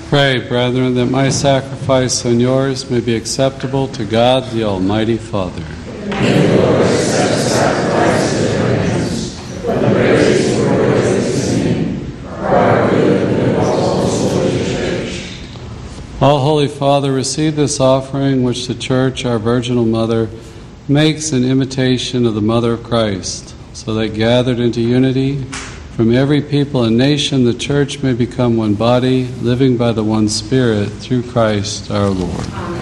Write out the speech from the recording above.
Pray, brethren, that my sacrifice and yours may be acceptable to God, the Almighty Father. May the Lord accept the sacrifice of your hands, for the praise and glory of his name, for our good and the gospel of his holy church. All Holy Father, receive this offering which the Church, our Virginal Mother, makes in imitation of the Mother of Christ, so that gathered into unity from every people and nation, the Church may become one body, living by the one Spirit, through Christ our Lord. Amen.